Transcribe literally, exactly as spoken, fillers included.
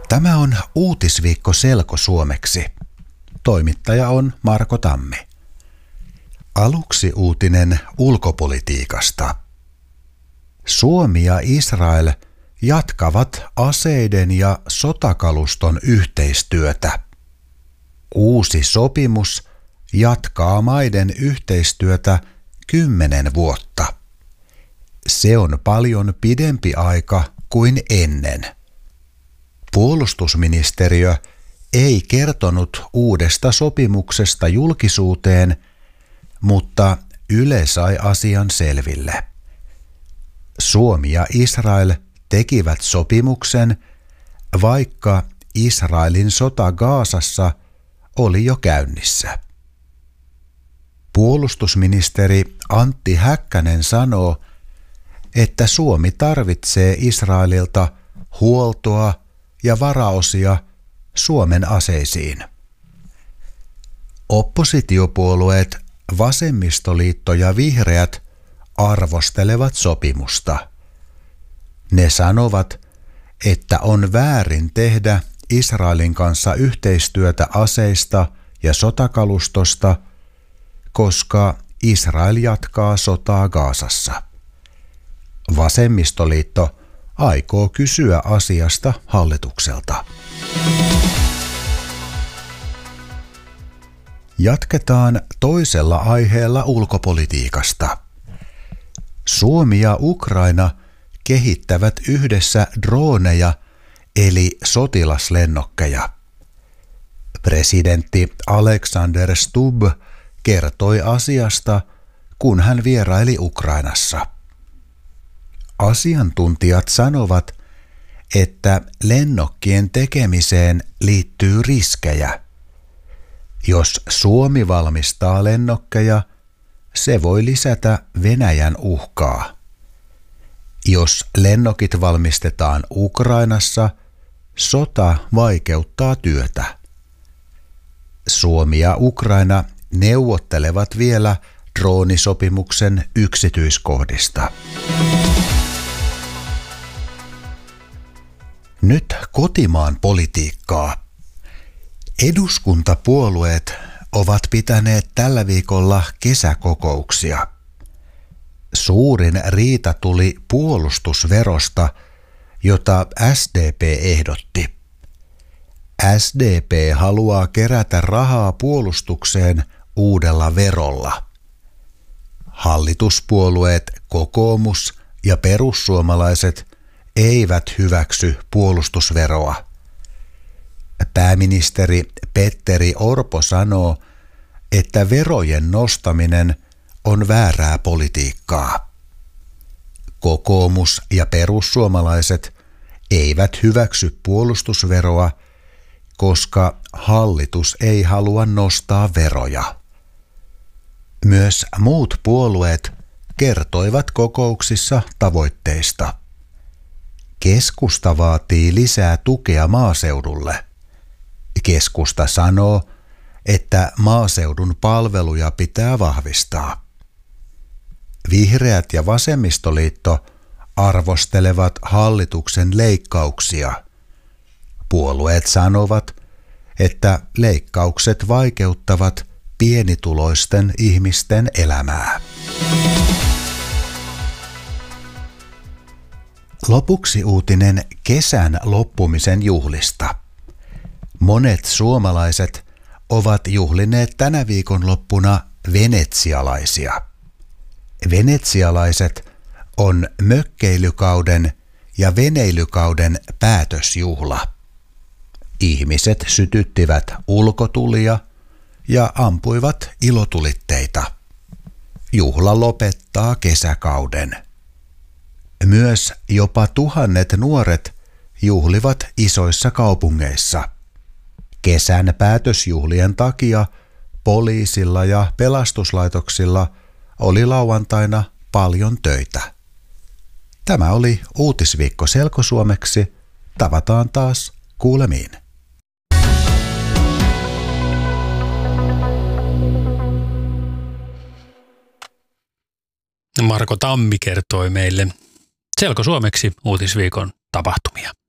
Tämä on Uutisviikko selkosuomeksi. Toimittaja on Marko Tammi. Aluksi uutinen ulkopolitiikasta. Suomi ja Israel jatkavat aseiden ja sotakaluston yhteistyötä. Uusi sopimus jatkaa maiden yhteistyötä kymmenen vuotta. Se on paljon pidempi aika kuin ennen. Puolustusministeriö ei kertonut uudesta sopimuksesta julkisuuteen, mutta Yle sai asian selville. Suomi ja Israel tekivät sopimuksen, vaikka Israelin sota Gazassa oli jo käynnissä. Puolustusministeri Antti Häkkänen sanoo, että Suomi tarvitsee Israelilta huoltoa ja varaosia Suomen aseisiin. Oppositiopuolueet Vasemmistoliitto ja Vihreät arvostelevat sopimusta. Ne sanovat, että on väärin tehdä Israelin kanssa yhteistyötä aseista ja sotakalustosta, koska Israel jatkaa sotaa Gazassa. Vasemmistoliitto aikoo kysyä asiasta hallitukselta. Jatketaan toisella aiheella ulkopolitiikasta. Suomi ja Ukraina kehittävät yhdessä droneja eli sotilaslennokkeja. Presidentti Alexander Stubb kertoi asiasta, kun hän vieraili Ukrainassa. Asiantuntijat sanovat, että lennokkien tekemiseen liittyy riskejä. Jos Suomi valmistaa lennokkeja, se voi lisätä Venäjän uhkaa. Jos lennokit valmistetaan Ukrainassa, sota vaikeuttaa työtä. Suomi ja Ukraina neuvottelevat vielä droonisopimuksen yksityiskohdista. Nyt kotimaan politiikkaa. Eduskuntapuolueet ovat pitäneet tällä viikolla kesäkokouksia. Suurin riita tuli puolustusverosta, jota S D P ehdotti. S D P haluaa kerätä rahaa puolustukseen uudella verolla. Hallituspuolueet kokoomus ja perussuomalaiset eivät hyväksy puolustusveroa. Pääministeri Petteri Orpo sanoo, että verojen nostaminen on väärää politiikkaa. Kokoomus ja perussuomalaiset eivät hyväksy puolustusveroa, koska hallitus ei halua nostaa veroja. Myös muut puolueet kertoivat kokouksissa tavoitteista. Keskusta vaatii lisää tukea maaseudulle. Keskusta sanoo, että maaseudun palveluja pitää vahvistaa. Vihreät ja vasemmistoliitto arvostelevat hallituksen leikkauksia. Puolueet sanovat, että leikkaukset vaikeuttavat pienituloisten ihmisten elämää. Lopuksi uutinen kesän loppumisen juhlista. Monet suomalaiset ovat juhlineet tänä viikonloppuna venetsialaisia. Venetsialaiset on mökkeilykauden ja veneilykauden päätösjuhla. Ihmiset sytyttivät ulkotulia ja ampuivat ilotulitteita. Juhla lopettaa kesäkauden. Myös jopa tuhannet nuoret juhlivat isoissa kaupungeissa. Kesän päätösjuhlien takia poliisilla ja pelastuslaitoksilla oli lauantaina paljon töitä. Tämä oli Uutisviikko selkosuomeksi. Tavataan taas kuulemiin. Marko Tammi kertoi meille selkosuomeksi Uutisviikon tapahtumia.